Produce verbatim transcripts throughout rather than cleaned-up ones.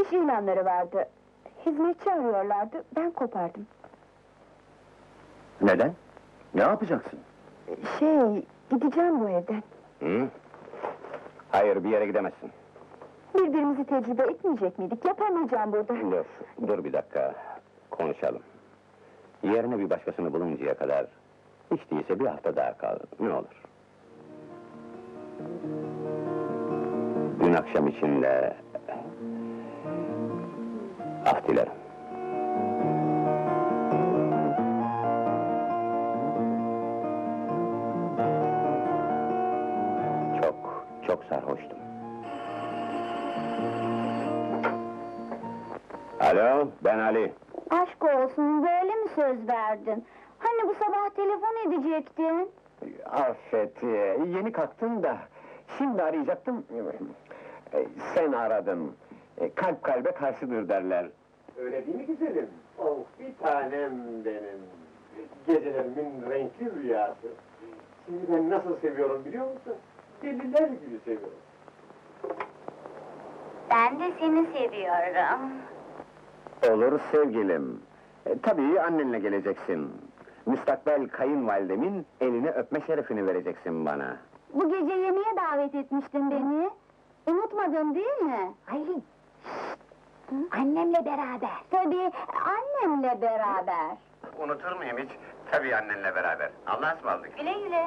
İş ilanları vardı. Hizmetçi arıyorlardı, ben kopardım. Neden? Ne yapacaksın? Şey, gideceğim bu evden. Hı? Hayır, bir yere gidemezsin. Birbirimizi tecrübe etmeyecek miydik? Yapamayacağım burada. Dur, dur bir dakika. Konuşalım. Yerine bir başkasını buluncaya kadar... ...hiç değilse bir hafta daha kal, ne olur? Dün akşam içinde... ...af dilerim. Çok, çok sarhoştum. Alo, ben Ali. Aşk olsun, böyle mi söz verdin? Hani bu sabah telefon edecektin? Affet, e, yeni kalktım da... ...şimdi arayacaktım... E, ...sen aradın. E, kalp kalbe karşıdır derler. Öyle değil mi güzelim? Oh, bir tanem benim! Gecelerimin renkli rüyası! Şimdi ben nasıl seviyorum biliyor musun? Deliler gibi seviyorum! Ben de seni seviyorum. Olur sevgilim. E, tabii annenle geleceksin. Müstakbel kayınvalidemin elini öpme şerefini vereceksin bana. Bu gece yemeğe davet etmiştin beni. Unutmadın değil mi? Aylin! Annemle beraber! Tabii, annemle beraber. Unutur muyum hiç? Tabii annenle beraber. Allah'a ısmarladık. Güle güle.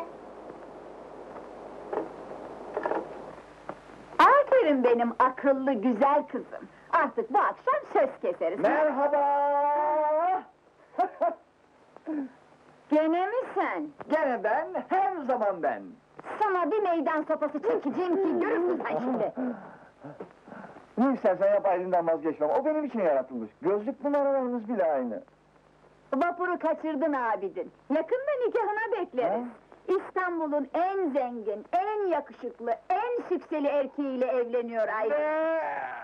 Aferin benim akıllı, güzel kızım! Artık bu akşam söz keseriz. Merhaba! Gene mi sen? Gene ben, her zaman ben! Sana bir meydan sopası çekeceğim ki görürsün sen şimdi! Ne istersen yap, Aylin'den vazgeçmem, o benim için yaratılmış. Gözlük numaralarımız bile aynı. Vapuru kaçırdın abidin. Yakında nikahına bekleriz. İstanbul'un en zengin, en yakışıklı, en sükseli erkeğiyle evleniyor Aylin.